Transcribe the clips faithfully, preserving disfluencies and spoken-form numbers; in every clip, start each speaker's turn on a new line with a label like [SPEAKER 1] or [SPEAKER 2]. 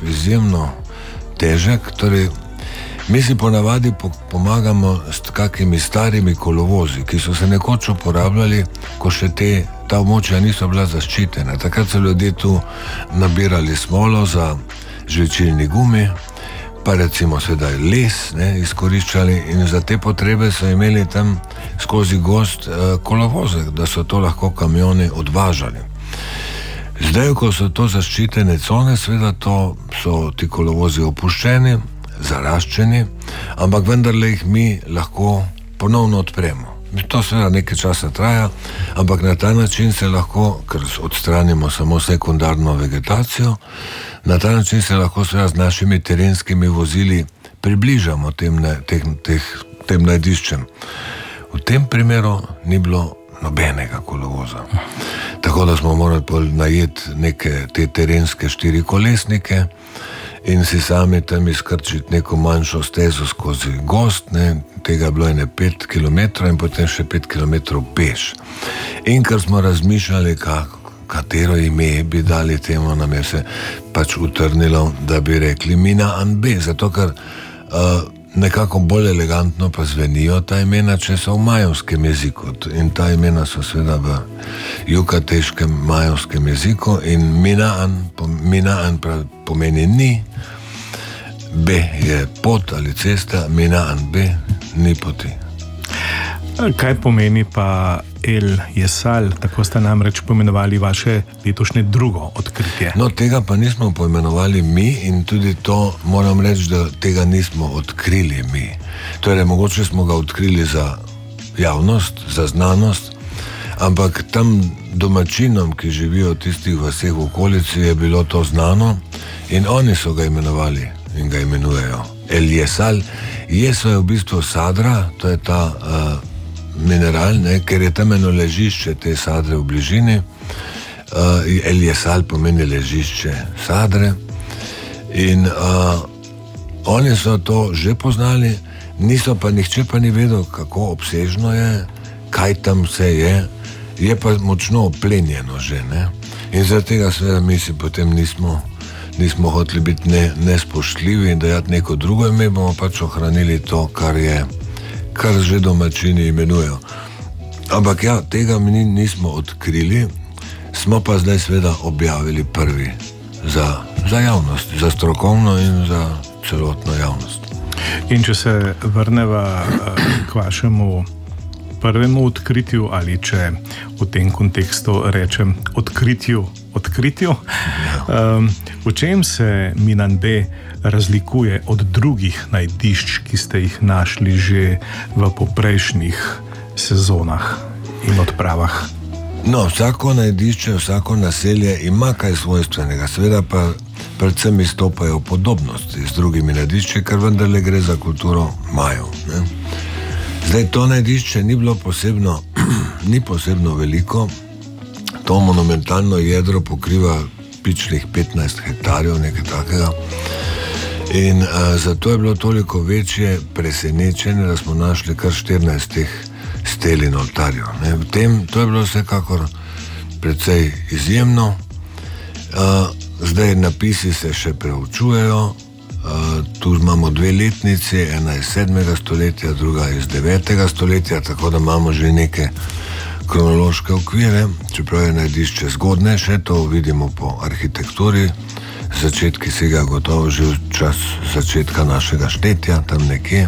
[SPEAKER 1] izjemno težek, torej mi si ponavadi pomagamo s kakimi starimi kolovozi, ki so se nekoč uporabljali, ko še te, ta območja niso bila zaščitena. Takrat so ljudje tu nabirali smolo za žvečilni gumi, pa recimo sedaj les, ne, izkoriščali in za te potrebe so imeli tam skozi gost eh, kolovoze, da so to lahko kamioni odvažali. Zdaj, ko so to zaščitene cone, seveda to so ti kolovozi opuščeni, zaraščeni, ampak vendarle jih mi lahko ponovno odpremo. To seveda nekaj časa traja, ampak na ta način se lahko, ker odstranimo samo sekundarno vegetacijo, na ta način se lahko seveda z našimi terenskimi vozili približamo tem, tem, tem, tem najdiščem. V tem primeru ni bilo nobenega kolovoza. Tako da smo morali najeti neke te terenske štirikolesnike in si sami tam izkrčiti neko manjšo stezo skozi gost, ne, tega je bilo ene pet kilometrov in potem še pet kilometrov peš. In ker smo razmišljali, kako, katero ime bi dali temu, nam je se pač utrnilo, da bi rekli Mina an B, zato ker uh, nekako bolj elegantno pa zvenijo ta imena, če so v majovskem jeziku. In ta imena so seveda v jukateškem majovskem jeziku in Minaan, Minaan pomeni ni, B je pot ali cesta, Minaan B ni poti.
[SPEAKER 2] Kaj pomeni pa El Jesal, tako ste namreč poimenovali vaše letošnje drugo odkritje?
[SPEAKER 1] No, tega pa nismo poimenovali mi in tudi to moram reči, da tega nismo odkrili mi. Torej, mogoče smo ga odkrili za javnost, za znanost, ampak tam domačinom, ki živijo v tistih vaseh v okolici, je bilo to znano in oni so ga imenovali in ga imenujejo El Jesal. Jeso je v bistvu sadra, to je ta uh, mineral, ne, ker je tam eno ležišče te sadre v bližini. Uh, El Jesal pomeni ležišče sadre in uh, oni so to že poznali, niso pa, nihče pa ni vedel, kako obsežno je, kaj tam vse je, je pa močno oplenjeno že, ne. In zaradi tega seveda mi si potem nismo nismo hoteli biti ne, nespoštljivi in dajati neko drugo ime, bomo pač ohranili to, kar je, kar že domačini imenujejo. Ampak ja, tega mi nismo odkrili, smo pa zdaj seveda objavili prvi za, za javnost, za strokovno in za celotno javnost.
[SPEAKER 2] In če se vrneva k vašemu prvemu odkritju, ali če v tem kontekstu rečem odkritju, odkritju, ja. um, v čem se Minan B razlikuje od drugih najdišč, ki ste jih našli že v poprejšnjih sezonah in odpravah?
[SPEAKER 1] No, vsako najdišče, vsako naselje ima kaj svojstvenega, seveda pa predvsem izstopajo podobnosti z drugimi najdišči, ker vendarle gre za kulturo Majev, ne? Zdaj, to najdišče ni bilo posebno, ni posebno veliko, to monumentalno jedro pokriva pičlih petnajst hektarjev, nekaj takega. In a, zato je bilo toliko večje presenečenje, da smo našli kar štirinajst teh stel in oltarjev. Ne. V tem, to je bilo vsekakor precej izjemno. A, zdaj napisi se še preučujejo. Uh, tu imamo dve letnici, ena iz sedmega stoletja, druga iz devetega stoletja, tako da imamo že neke kronološke okvire, čeprav je najdišče zgodnejše, to vidimo po arhitekturi, začetki si ga gotovo že v čas začetka našega štetja, tam nekje.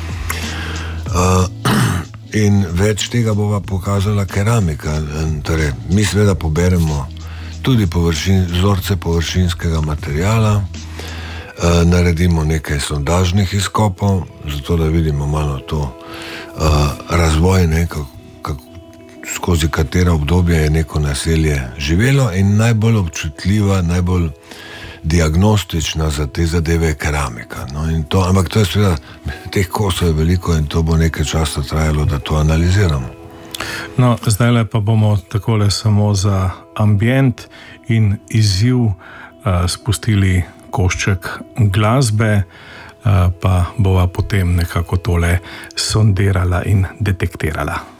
[SPEAKER 1] Uh, in več tega bova pokazala keramika, torej mi seveda poberemo tudi površin, vzorce površinskega materijala, Uh, naredimo nekaj sondažnih izkopov, zato da vidimo malo to uh, razvoj, ne, kak, kak, skozi katero obdobje je neko naselje živelo in najbolj občutljiva, najbolj diagnostična za te zadeve je keramika. No, in to, ampak to je seveda, teh kosov je veliko in to bo nekaj časa trajalo, da to analiziramo.
[SPEAKER 2] No, zdajle pa bomo takole samo za ambient in izziv uh, spustili košček glasbe, pa bova potem nekako tole sondirala in detektirala.